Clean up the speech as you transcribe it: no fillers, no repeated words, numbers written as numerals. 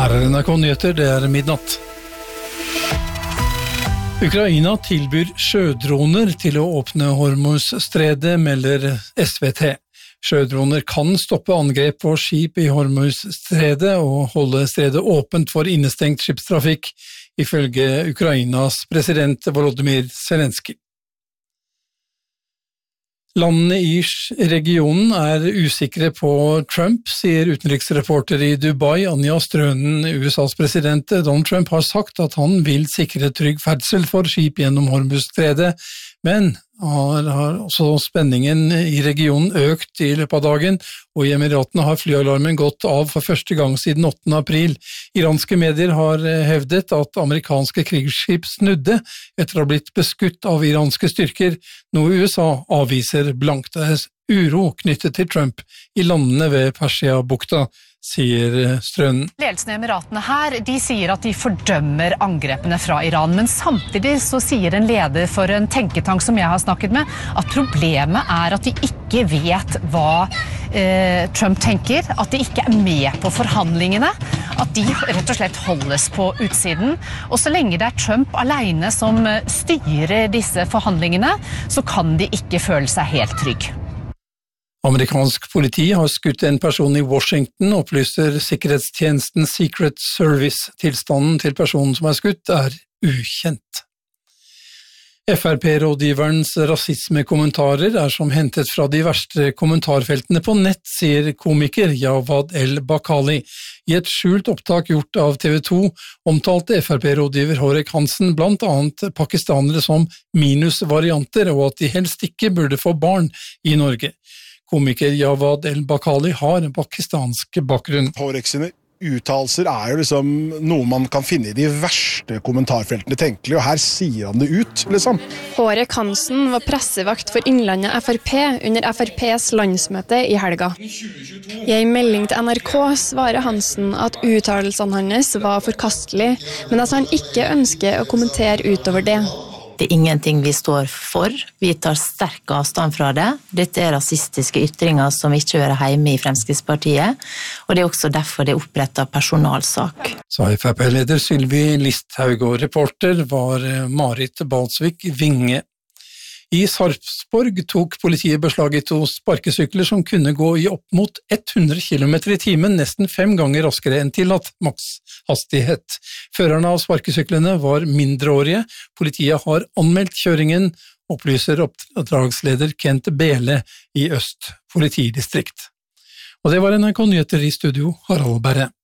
Her NRK Nyheter, det midnatt. Ukraina tilbyr sjødroner til å åpne Hormuzstredet, melder SVT. Sjødroner kan stoppe angrep på skip i Hormuzstredet og holde stredet åpent for innestengt skipstrafikk, ifølge Ukrainas president Volodymyr Zelenskyj. Landene i regionen usikre på Trump, sier utenriksreporter i Dubai, Anja Strønen. USAs president Donald Trump har sagt at han vil sikre trygg ferdsel for skip gjennom Hormuzstredet, men har også spenningen i regionen økt i løpet av dagen, og i Emiratene har flyalarmen gått av for første gang siden 8. april. Iranske medier har hevdet at amerikanske krigsskip snudde etter å ha blitt beskutt av iranske styrker, noe USA avviser blankt. Det uro knyttet til Trump i landene ved Persia-bukta, sier Strønen. Ledelsen i Emiratene her, de sier at de fordømmer angrepene fra Iran, men samtidig så sier en leder for en tenketank som jeg har snakket med, at problemet at de ikke vet hva Trump tenker, at de ikke med på forhandlingene, at de rett og slett holdes på utsiden. Og så lenge det Trump alene som styrer disse forhandlingene, så kan de ikke føle seg helt trygg. Amerikansk politi har skutt en person i Washington, opplyser sikkerhetstjenesten Secret Service. Tilstanden til personen som skutt ukjent. FrP-rådgiverens rasismekommentarer som hentet fra de verste kommentarfeltene på nett, sier komiker Jawad El-Bakali. I et skjult opptak gjort av TV 2 omtalte FrP-rådgiver Horek Hansen blant annet pakistanere som minusvarianter, og at de helst ikke burde få barn i Norge. Komiker Jawad El-Bakali har en pakistansk bakgrunn. Horek sine uttalelser jo liksom noe man kan finne i de verste kommentarfeltene tenkelig, og her sier han det ut, liksom. Horek Hansen var pressevakt for Innlandet FrP under FrPs landsmøte i helga. I en melding til NRK svarer Hansen at uttalelsene hans var forkastelige, men at han ikke ønsker å kommentere utover det. Det ingenting vi står for. Vi tar sterk avstand fra det. Dette rasistiske ytringer som ikke hører hjemme i Fremskrittspartiet, og det også derfor det opprettet personalsak. Sa FrP-leder Sylvi Listhaug, og reporter var Marit Balsvik Vinge. I Sarpsborg tok politiet beslag i 2 sparkesykler som kunne gå i opp mot 100 km i timen, nesten 5 ganger raskere enn tillatt makshastighet. Førerne av sparkesyklene var mindreårige. Politiet har anmeldt kjøringen, opplyser oppdragsleder Kent Bele i Øst politidistrikt. Og det var NRK Nyheter i studio, Harald Berre.